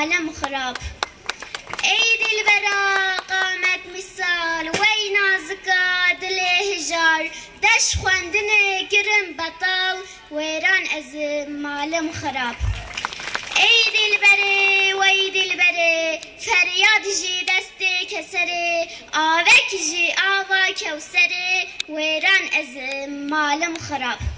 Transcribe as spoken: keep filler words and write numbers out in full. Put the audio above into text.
malım xarab. Ey dilbera qamet misal Vey nazika dili hijar Deş xwendinê kirin betal Wêran ez malım xarab. Ey dilberê wey dilberê feryad jî destê keserê avek jî ava kewserê wêran ez malım xarab.